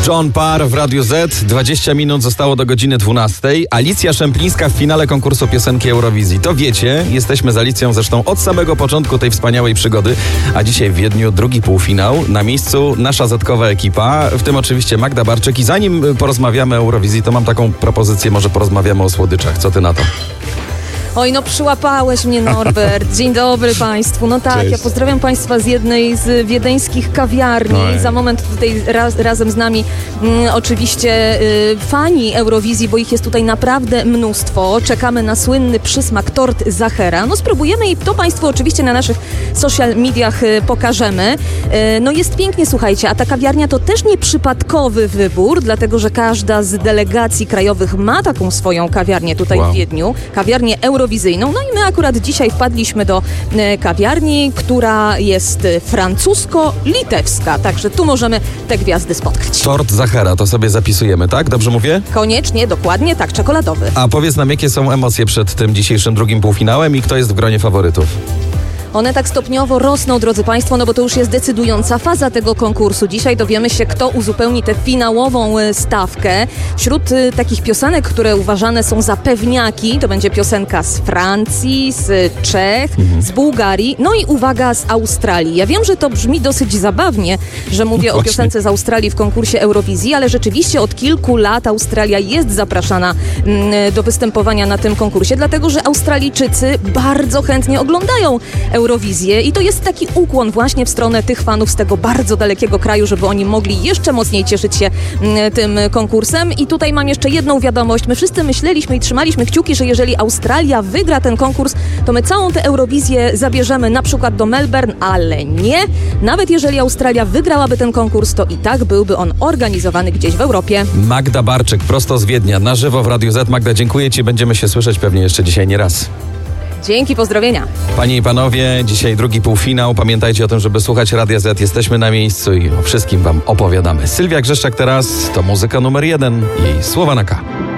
John Parr w Radiu Z. 20 minut zostało do godziny 12. Alicja Szemplińska w finale konkursu piosenki Eurowizji. To wiecie, jesteśmy z Alicją zresztą od samego początku tej wspaniałej przygody, a dzisiaj w Wiedniu drugi półfinał. Na miejscu nasza zetkowa ekipa, w tym oczywiście Magda Barczyk. I zanim porozmawiamy o Eurowizji, to mam taką propozycję, może porozmawiamy o słodyczach. Co ty na to? Oj, no przyłapałeś mnie, Norbert. Dzień dobry Państwu. No tak, Cześć. Ja pozdrawiam Państwa z jednej z wiedeńskich kawiarni. Oj. Za moment tutaj razem z nami oczywiście fani Eurowizji, bo ich jest tutaj naprawdę mnóstwo. Czekamy na słynny przysmak tort Zachera. No spróbujemy i to Państwu oczywiście na naszych social mediach pokażemy. No jest pięknie, słuchajcie, a ta kawiarnia to też nieprzypadkowy wybór, dlatego że każda z delegacji krajowych ma taką swoją kawiarnię tutaj w Wiedniu. Kawiarnię eurowizyjną. No i my akurat dzisiaj wpadliśmy do kawiarni, która jest francusko-litewska. Także tu możemy te gwiazdy spotkać. Tort Zachera, to sobie zapisujemy, tak? Dobrze mówię? Koniecznie, dokładnie tak, czekoladowy. A powiedz nam, jakie są emocje przed tym dzisiejszym drugim półfinałem i kto jest w gronie faworytów? One tak stopniowo rosną, drodzy Państwo, no bo to już jest decydująca faza tego konkursu. Dzisiaj dowiemy się, kto uzupełni tę finałową stawkę. Wśród takich piosenek, które uważane są za pewniaki, to będzie piosenka z Francji, z Czech, z Bułgarii, no i uwaga, z Australii. Ja wiem, że to brzmi dosyć zabawnie, że mówię o piosence z Australii w konkursie Eurowizji, ale rzeczywiście od kilku lat Australia jest zapraszana do występowania na tym konkursie, dlatego że Australijczycy bardzo chętnie oglądają Eurowizję i to jest taki ukłon właśnie w stronę tych fanów z tego bardzo dalekiego kraju, żeby oni mogli jeszcze mocniej cieszyć się tym konkursem. I tutaj mam jeszcze jedną wiadomość. My wszyscy myśleliśmy i trzymaliśmy kciuki, że jeżeli Australia wygra ten konkurs, to my całą tę Eurowizję zabierzemy na przykład do Melbourne, ale nie. Nawet jeżeli Australia wygrałaby ten konkurs, to i tak byłby on organizowany gdzieś w Europie. Magda Barczyk, prosto z Wiednia, na żywo w Radiu Z. Magda, dziękuję Ci, będziemy się słyszeć pewnie jeszcze dzisiaj nie raz. Dzięki, pozdrowienia. Panie i panowie, dzisiaj drugi półfinał. Pamiętajcie o tym, żeby słuchać Radia Z. Jesteśmy na miejscu i o wszystkim Wam opowiadamy. Sylwia Grzeszczak teraz to muzyka numer 1 i Słowa na K.